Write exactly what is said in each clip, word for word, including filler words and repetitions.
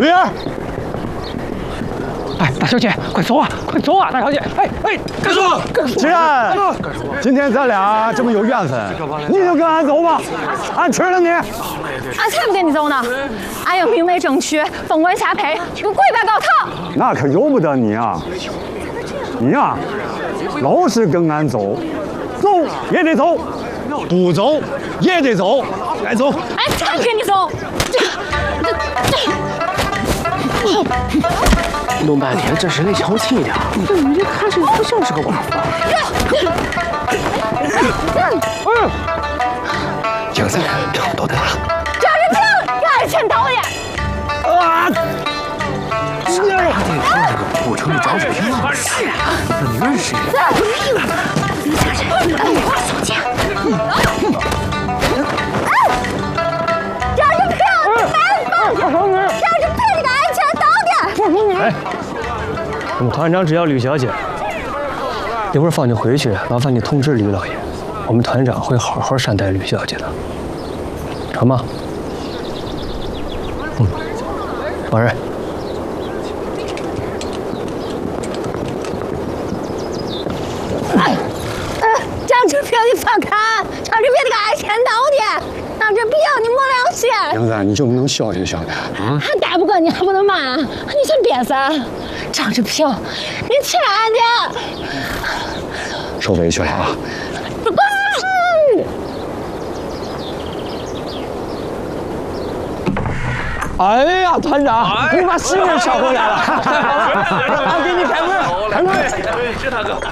绿儿。 哎，大小姐，快走啊，快走啊，大小姐！哎哎，干什么？干什么？既然今天咱俩这么有缘分，你就跟俺走吧，俺吃了你。 俺才不跟你走呢！俺要明媒正娶，凤冠霞帔，有跪拜高堂。 那可由不得你啊！你呀、啊，老是跟俺走，走也得走，不走也得走，该走。 俺才跟你走！这这这。 弄半天，这是来瞧气的，这一看这不像是个娃娃。 嗯， 江三，差不多得了。 张志平，赶紧导演。 啊！ 啥？他得看这个古城的张志平。是啊，你认识？ 你想谁？哎，小姐。张志平，慢放！张志平，这个安全导点。 哎，我们团长只要吕小姐，一会儿放你回去，麻烦你通知吕老爷，我们团长会好好善待吕小姐的，成吗？嗯，王瑞。 哎，张志平，你放开！张志平，这个安全导点。张志平，你没良心！ 杨子，你就不能消停消停啊？ 还打不过你，还不能骂？你先别噻！张志平，你起来点！ 受委屈了啊！哎呀，团长，你把新人找回来了！俺给你开门，开门！ 是大哥，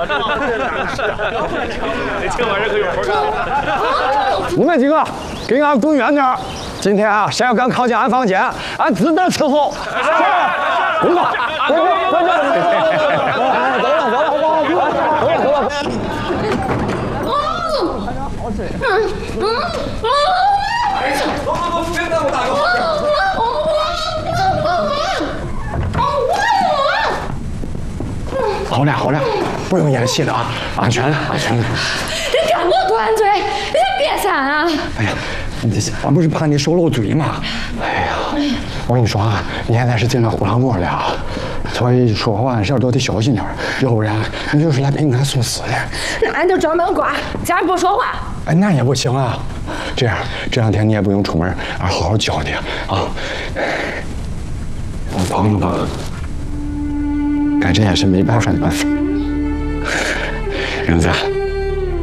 这玩意儿可有活干了。 你们几个给俺滚远点！今天啊，谁要敢靠近俺房间，俺自得伺候。滚吧，滚吧，滚吧！走了，走了，好不好？走了，走了。 嗯嗯嗯。 走走走，别耽误大哥。 好了好了，不用演戏了啊，安全了安全了。 你干我断嘴，你先别闪啊！ 哎呀，你俺不是怕你手漏嘴吗？哎呀，我跟你说啊，你现在是进了呼啦窝了啊，所以说话事都得小心点，要不然你就是来陪俺送死的。 那俺就装门瓜，今儿不说话。 哎，那也不行啊。这样这两天你也不用出门，俺好好教你啊。我朋友吧，干这件事没办法的办法。英子。